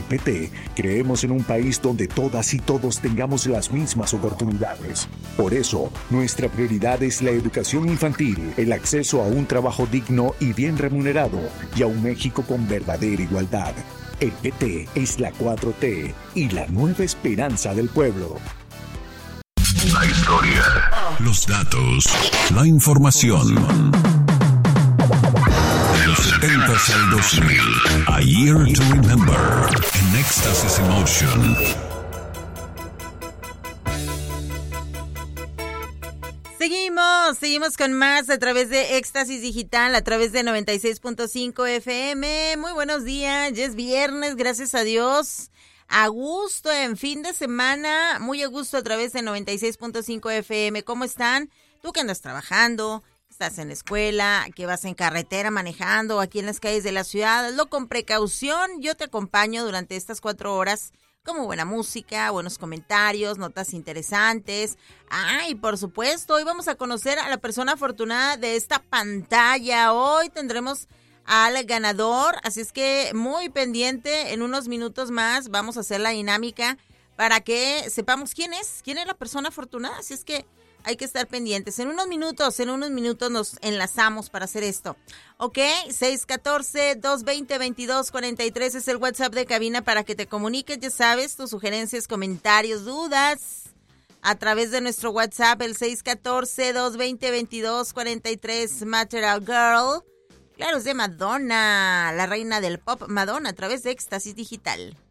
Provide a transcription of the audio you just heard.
PT creemos en un país donde todas y todos tengamos las mismas oportunidades. Por eso, nuestra prioridad es la educación infantil, el acceso a un trabajo digno y bien remunerado y a un México con verdadera igualdad. El PT es la 4T y la nueva esperanza del pueblo. La historia, los datos, la información. De los 70s al 2000, A Year to Remember, en Éxtasis Emotion. Seguimos con más a través de Éxtasis Digital, a través de 96.5 FM. Muy buenos días, ya es viernes, gracias a Dios. A gusto, en fin de semana, muy a gusto a través de 96.5 FM. ¿Cómo están? Tú que andas trabajando, estás en la escuela, que vas en carretera manejando, aquí en las calles de la ciudad, hazlo con precaución. Yo te acompaño durante estas 4 horas como buena música, buenos comentarios, notas interesantes. Y por supuesto, hoy vamos a conocer a la persona afortunada de esta pantalla. Hoy tendremos al ganador, así es que muy pendiente, en unos minutos más vamos a hacer la dinámica para que sepamos quién es la persona afortunada, así es que hay que estar pendientes. En unos minutos nos enlazamos para hacer esto. Ok, 614-220-2243 es el WhatsApp de cabina para que te comuniques, ya sabes, tus sugerencias, comentarios, dudas, a través de nuestro WhatsApp, el 614-220-2243, Material Girl. Claro, es de Madonna, la reina del pop, Madonna, a través de Éxtasis Digital.